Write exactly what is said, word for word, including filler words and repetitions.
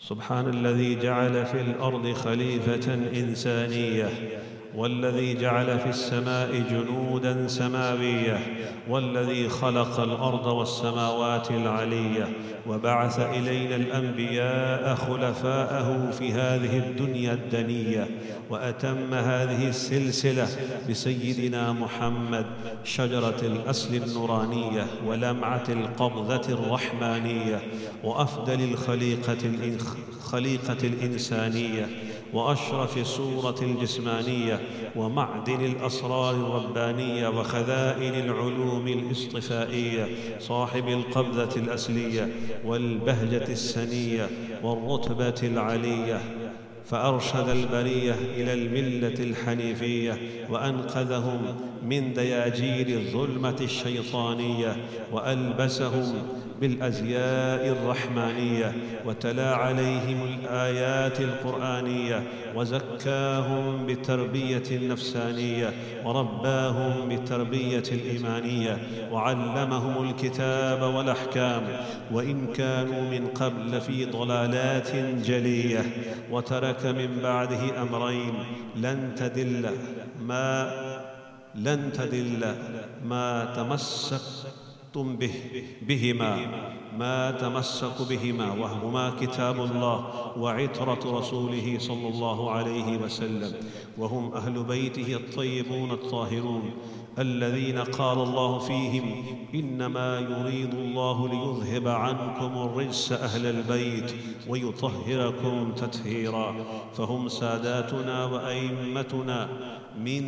سبحان الذي جعل في الأرض خليفة إنسانية، والذي جعل في السماء جنوداً سماوية، والذي خلق الأرض والسماوات العلية، وبعث إلينا الأنبياء خلفاءه في هذه الدنيا الدنية، وأتم هذه السلسلة بسيدنا محمد، شجرة الأصل النورانية ولمعة القبضة الرحمانية، وأفضل الخليقة الخليقة الإنسانية، وأشرف صورة الجسمانية، ومعدن الأسرار الربانية، وخزائن العلوم الاصطفائية، صاحب القبضة الأصلية والبهجة السنية والرتبة العلية، فأرشد البرية إلى الملة الحنيفية، وأنقذهم من دياجير الظلمة الشيطانية، وألبسهم بالأزياء الرحمانية، وتلا عليهم الآيات القرآنية، وزكاهم بالتربية النفسانية، ورباهم بالتربية الإيمانية، وعلمهم الكتاب والأحكام، وإن كانوا من قبل في ضلالات جلية. وترك من بعده أمرين لن تدل ما لن تدل ما تمسكتم به بهما ما تمسك بهما وهما كتاب الله وعترة رسوله صلى الله عليه وسلم، وهم أهل بيته الطيبون الطاهرون الذين قال الله فيهم: إنما يريد الله ليذهب عنكم الرجس أهل البيت ويطهركم تطهيرا. فهم ساداتنا وأئمتنا من